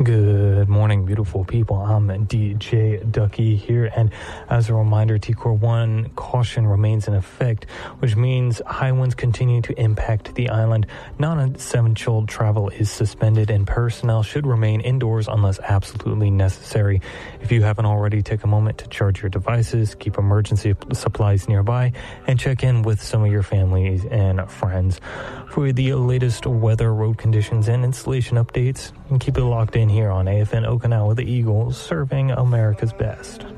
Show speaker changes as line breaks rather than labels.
Good morning, beautiful people. I'm DJ Ducky here, and as a reminder, TCOR 1 caution remains in effect, which means high winds continue to impact the island. Non-essential travel is suspended, and personnel should remain indoors unless absolutely necessary. If you haven't already, take a moment to charge your devices, keep emergency supplies nearby, and check in with some of your families and friends. For the latest weather, road conditions, and installation updates, and keep it locked in here on AFN Okinawa, the Eagles, serving America's best.